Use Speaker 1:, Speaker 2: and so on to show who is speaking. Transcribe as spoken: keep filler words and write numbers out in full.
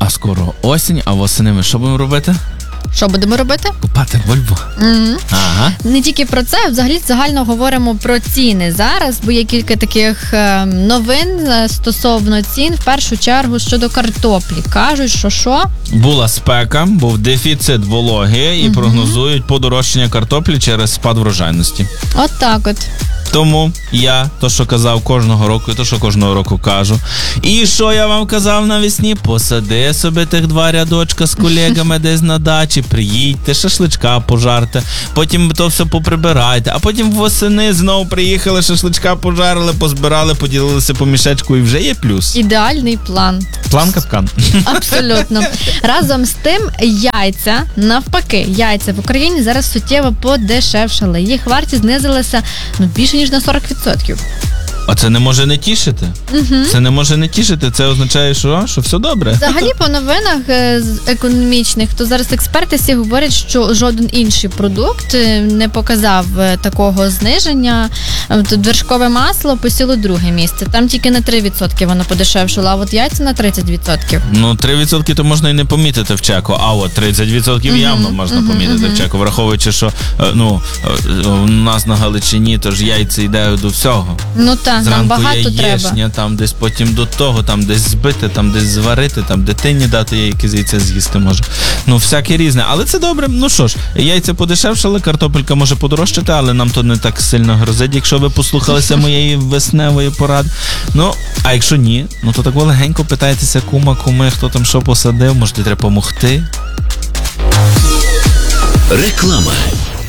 Speaker 1: А скоро осінь, а восени ми що будемо робити?
Speaker 2: Що будемо робити?
Speaker 1: Купати бульбу.
Speaker 2: Mm-hmm.
Speaker 1: Ага.
Speaker 2: Не тільки про це, взагалі загально говоримо про ціни зараз, бо є кілька таких е, новин стосовно цін, в першу чергу щодо картоплі. Кажуть, що що?
Speaker 1: Була спека, був дефіцит вологи і mm-hmm. прогнозують подорожчання картоплі через спад врожайності.
Speaker 2: От так от.
Speaker 1: Тому я, то що казав кожного року, і то що кожного року кажу. І що я вам казав навесні? Посади собі тих два рядочка з колегами десь на дачі, приїдьте, шашличка пожарте, потім то все поприбирайте, а потім восени знову приїхали, шашличка пожарили, позбирали, поділилися по мішечку і вже є плюс.
Speaker 2: Ідеальний план.
Speaker 1: План капкан.
Speaker 2: Абсолютно. Разом з тим, яйця, навпаки, яйця в Україні зараз суттєво подешевшали. Їх вартість знизилася ну, більше ніж на сорок відсотків.
Speaker 1: А це не може не тішити. Угу. Це не може не тішити. Це означає, що, що все добре.
Speaker 2: Взагалі, по новинах економічних, то зараз експерти всі говорять, що жоден інший продукт не показав такого зниження. Вершкове масло посіло друге місце. Там тільки на три відсотки воно подешевшило, а от яйця на тридцять відсотків.
Speaker 1: Ну, три відсотки то можна і не помітити в чеку, а от тридцять відсотків угу. явно можна угу, помітити угу. в чеку, враховуючи, що ну, у нас на Галичині, тож яйця йде до всього.
Speaker 2: Ну так, нам багато
Speaker 1: яєшня,
Speaker 2: треба.
Speaker 1: Там десь потім до того, там десь збити, там десь зварити, там дитині дати якісь яйця з'їсти може. Ну, всяке різне. Але це добре. Ну що ж, яйця подешевшали, картопелька може подорожчати, але нам то не так сильно грозить, якщо ви послухалися моєї весневої поради. Ну, а якщо ні, ну то так легенько питайтеся кума, куми, хто там що посадив, може треба допомогти.
Speaker 3: Реклама.